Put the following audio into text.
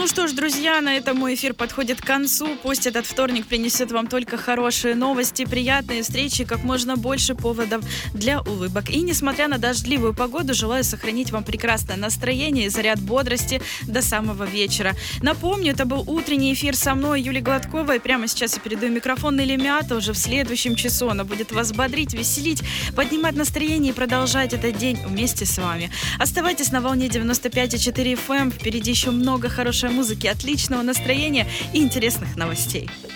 Ну что ж, друзья, на этом мой эфир подходит к концу. Пусть этот вторник принесет вам только хорошие новости, приятные встречи, как можно больше поводов для улыбок. И несмотря на дождливую погоду, желаю сохранить вам прекрасное настроение и заряд бодрости до самого вечера. Напомню, это был утренний эфир со мной, Юлией Гладковой. Прямо сейчас я передаю микрофон Нелли Мята. Уже в следующем часу она будет вас бодрить, веселить, поднимать настроение и продолжать этот день вместе с вами. Оставайтесь на волне 95,4 FM. Впереди еще много хорошей музыки, отличного настроения и интересных новостей.